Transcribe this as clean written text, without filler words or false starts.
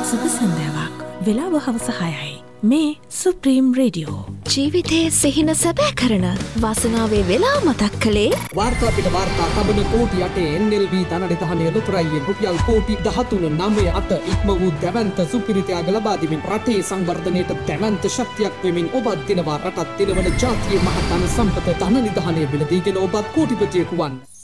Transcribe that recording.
සුබ සන්ධ්‍යාවක්. වෙලාව හවස 6යි. මේ සුප්‍රීම් රේඩියෝ. ජීවිතයේ සිහින සැබෑ කරන වාසනාවේ වෙලා මතක් කළේ වාර්තා පිට වාර්තා තබන කෝටි 8 NLB ධනනිධානයේ ලොතරැයියෙන් රුපියල් කෝටි 13.98 ඉක්ම වූ දැවැන්ත සුපිරිතයාග ලබා දෙමින් රටේ සංවර්ධනයට දැවැන්ත ශක්තියක් වෙමින් ඔබත් දිනවා රටත් දිනවන ජාතියේ මහතන සම්පත ධනනිධානයේ මිලදීගෙන ඔබත් කෝටිපතියෙකු වන්න.